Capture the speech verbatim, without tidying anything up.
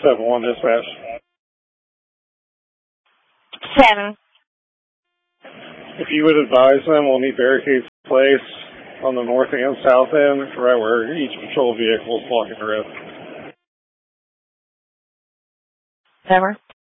seven one dispatch. Seven. If you would advise them, we'll need barricades in place on the north and south end, right where each patrol vehicle is blocking the road. Over.